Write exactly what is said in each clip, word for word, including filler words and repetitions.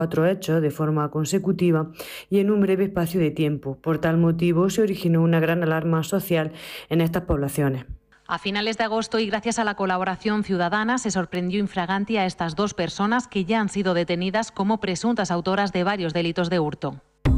cuatro hechos de forma consecutiva y en un breve espacio de tiempo. Por tal motivo se originó una gran alarma social en estas poblaciones. A finales de agosto y gracias a la colaboración ciudadana se sorprendió infraganti a estas dos personas que ya han sido detenidas como presuntas autoras de varios delitos de hurto.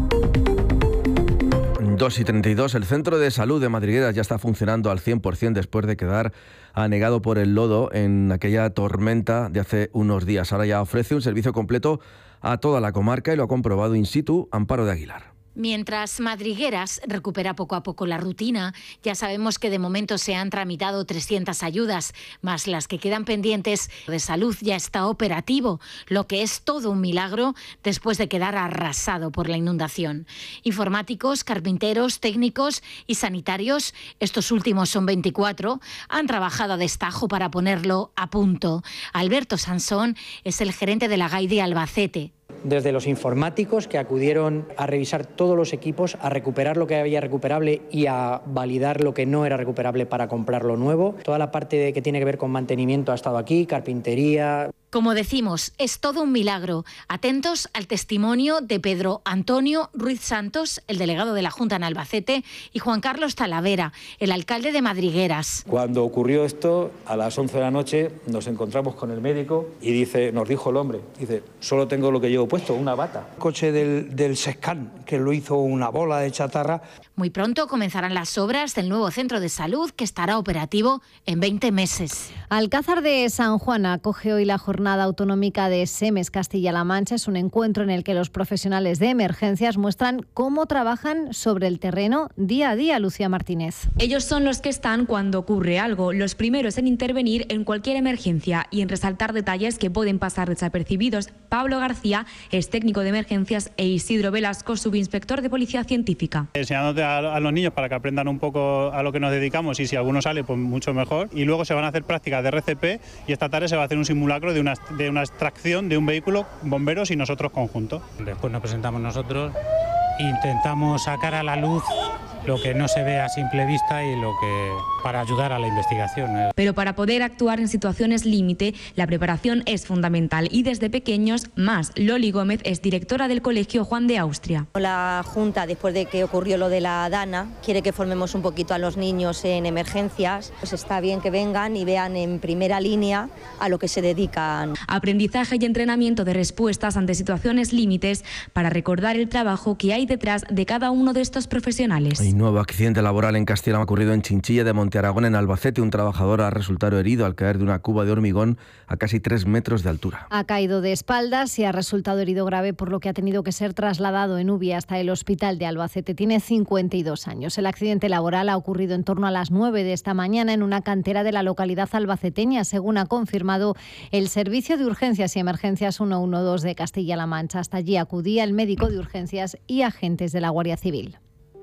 dos y treinta y dos, el Centro de Salud de Madrigueras ya está funcionando al cien por ciento después de quedar anegado por el lodo en aquella tormenta de hace unos días. Ahora ya ofrece un servicio completo a toda la comarca y lo ha comprobado in situ Amparo de Aguilar. Mientras Madrigueras recupera poco a poco la rutina, ya sabemos que de momento se han tramitado trescientas ayudas, más las que quedan pendientes. De salud ya está operativo, lo que es todo un milagro después de quedar arrasado por la inundación. Informáticos, carpinteros, técnicos y sanitarios, estos últimos son veinticuatro, han trabajado a destajo para ponerlo a punto. Alberto Sansón es el gerente de la G A I de Albacete. Desde los informáticos que acudieron a revisar todos los equipos, a recuperar lo que había recuperable y a validar lo que no era recuperable para comprar lo nuevo. Toda la parte de que tiene que ver con mantenimiento ha estado aquí, carpintería. Como decimos, es todo un milagro. Atentos al testimonio de Pedro Antonio Ruiz Santos, el delegado de la Junta en Albacete, y Juan Carlos Talavera, el alcalde de Madrigueras. Cuando ocurrió esto, a las once de la noche nos encontramos con el médico y dice, nos dijo el hombre, dice, solo tengo lo que llevo puesto, una bata. El coche del, del Sescan, que lo hizo una bola de chatarra. Muy pronto comenzarán las obras del nuevo centro de salud, que estará operativo en veinte meses. Alcázar de San Juan acoge hoy la jornada autonómica de SEMES Castilla-La Mancha. Es un encuentro en el que los profesionales de emergencias muestran cómo trabajan sobre el terreno día a día. Lucía Martínez. Ellos son los que están cuando ocurre algo, los primeros en intervenir en cualquier emergencia y en resaltar detalles que pueden pasar desapercibidos. Pablo García es técnico de emergencias e Isidro Velasco, subinspector de Policía Científica. Enseñándote a, a los niños para que aprendan un poco a lo que nos dedicamos y si alguno sale, pues mucho mejor. Y luego se van a hacer prácticas de R C P y esta tarde se va a hacer un simulacro de una, de una extracción de un vehículo, bomberos y nosotros conjuntos. Después nos presentamos nosotros, intentamos sacar a la luz lo que no se ve a simple vista y lo que para ayudar a la investigación. Pero para poder actuar en situaciones límite, la preparación es fundamental y desde pequeños más. Loli Gómez es directora del Colegio Juan de Austria. La Junta, después de que ocurrió lo de la DANA, quiere que formemos un poquito a los niños en emergencias. Pues está bien que vengan y vean en primera línea a lo que se dedican. Aprendizaje y entrenamiento de respuestas ante situaciones límites para recordar el trabajo que hay detrás de cada uno de estos profesionales. Hay nuevo accidente laboral en Castilla ha ocurrido en Chinchilla de Monte Aragón, en Albacete. Un trabajador ha resultado herido al caer de una cuba de hormigón a casi tres metros de altura. Ha caído de espaldas y ha resultado herido grave, por lo que ha tenido que ser trasladado en U B I hasta el hospital de Albacete. Tiene cincuenta y dos años. El accidente laboral ha ocurrido en torno a las nueve de esta mañana en una cantera de la localidad albaceteña, según ha confirmado el Servicio de Urgencias y Emergencias ciento doce de Castilla-La Mancha. Hasta allí acudía el médico de urgencias y agentes de la Guardia Civil.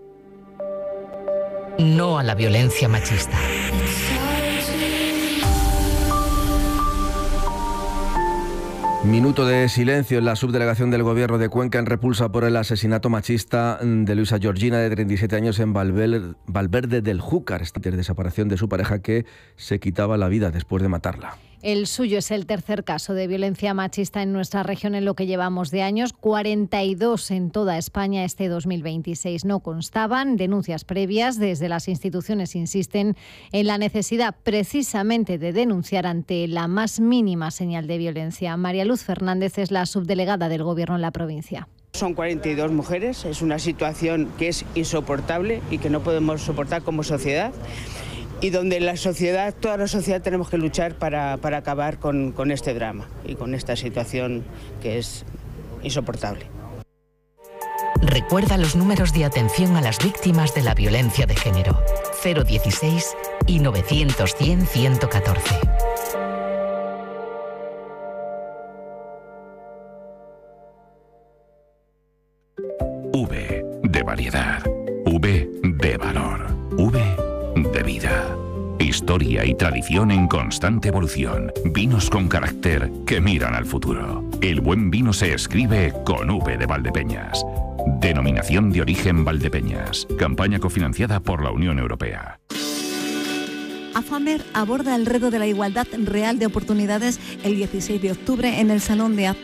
No a la violencia machista. Minuto de silencio en la subdelegación del Gobierno de Cuenca en repulsa por el asesinato machista de Luisa Georgina, de treinta y siete años, en Valverde, Valverde del Júcar, esta desaparición de su pareja, que se quitaba la vida después de matarla. El suyo es el tercer caso de violencia machista en nuestra región en lo que llevamos de años, cuarenta y dos en toda España este dos mil veintiséis. No constaban denuncias previas. Desde las instituciones insisten en la necesidad precisamente de denunciar ante la más mínima señal de violencia. María Luz Fernández es la subdelegada del Gobierno en la provincia. Son cuarenta y dos mujeres, es una situación que es insoportable y que no podemos soportar como sociedad. Y donde la sociedad, toda la sociedad tenemos que luchar para, para acabar con, con este drama y con esta situación que es insoportable. Recuerda los números de atención a las víctimas de la violencia de género: cero dieciséis y novecientos cien ciento catorce. V de variedad, V de valor, V de vida. Historia y tradición en constante evolución. Vinos con carácter que miran al futuro. El buen vino se escribe con V de Valdepeñas. Denominación de origen Valdepeñas. Campaña cofinanciada por la Unión Europea. AFAMER aborda el reto de la igualdad real de oportunidades el dieciséis de octubre en el Salón de